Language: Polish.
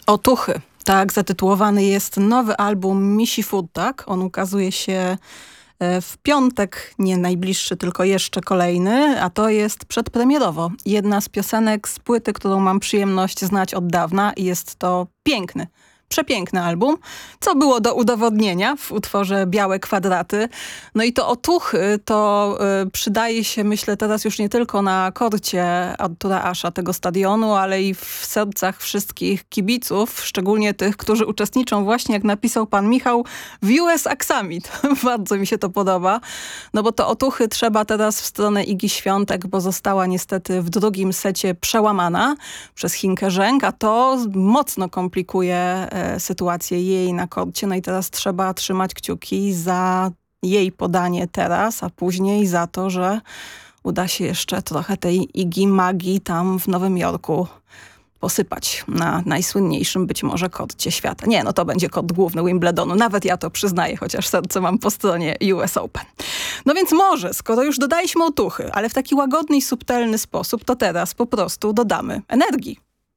Otuchy. Tak zatytułowany jest nowy album Misi Food, tak? On ukazuje się w piątek, nie najbliższy, tylko jeszcze kolejny, a to jest przedpremierowo. Jedna z piosenek z płyty, którą mam przyjemność znać od dawna i jest to piękny, przepiękny album, co było do udowodnienia w utworze Białe Kwadraty. No i to otuchy to przydaje się, myślę, teraz już nie tylko na korcie Artura Asza, tego stadionu, ale i w sercach wszystkich kibiców, szczególnie tych, którzy uczestniczą właśnie, jak napisał pan Michał, w US Summit. Bardzo mi się to podoba, no bo to otuchy trzeba teraz w stronę Igi Świątek, bo została niestety w drugim secie przełamana przez Chinkę Zheng, a to mocno komplikuje sytuację jej na korcie. No i teraz trzeba trzymać kciuki za jej podanie teraz, a później za to, że uda się jeszcze trochę tej Igi magii tam w Nowym Jorku posypać na najsłynniejszym być może korcie świata. Nie, no to będzie kort główny Wimbledonu. Nawet ja to przyznaję, chociaż serce mam po stronie US Open. No więc może, skoro już dodaliśmy otuchy, ale w taki łagodny i subtelny sposób, to teraz po prostu dodamy energii.